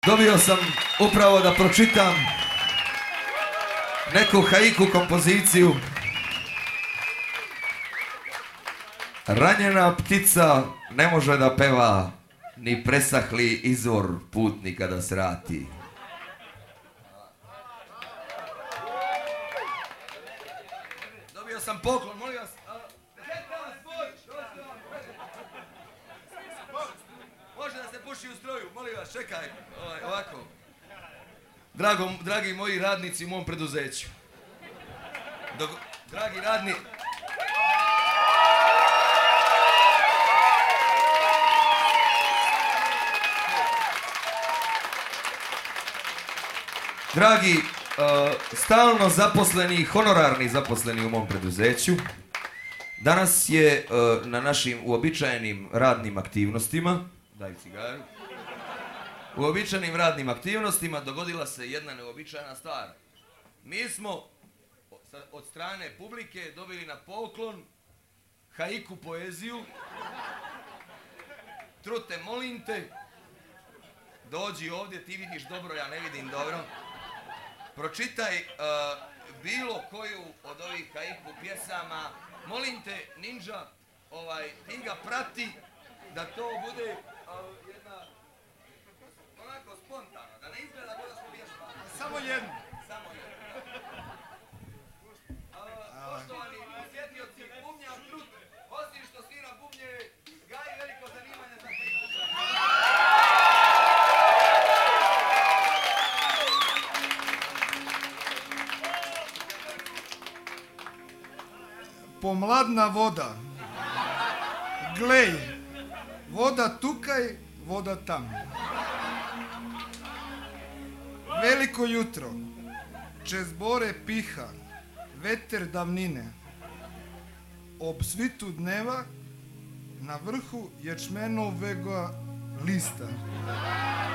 Dobio sam upravo da pročitam neku haiku kompoziciju. Ranjena ptica ne može da peva, ni presahli izvor putnika da srati. Dobio sam poklon, molim vas. Može da se puši u stroju, molim vas, čekaj, ovako. Dragi moji radnici u mom preduzeću. Dragi radni... Dragi, stalno zaposleni, honorarni zaposleni u mom preduzeću, danas je na našim uobičajenim radnim aktivnostima, daj cigaru, uobičajenim radnim aktivnostima dogodila se jedna neobičajna stvar. Mi smo od strane publike dobili na poklon haiku poeziju. Trute, molim te, dođi ovdje, ti vidiš dobro, ja ne vidim dobro. Pročitaj bilo koju od ovih haiku pjesama. Molim te, Ninja, ti ga prati da to bude jedna, onako spontano, da ne izgleda kao da smo vježbali. Samo jedno. Samo jedno. Poštovani posjetioci, bubnjar Trut, osim što svira bubnje, gaji veliko zanimanje za haiku. Pomladna voda, glej, voda tukaj, voda tam. Veliko jutro, čez bore piha, veter davnine. Ob svitu dneva, na vrhu ječmenovega lista.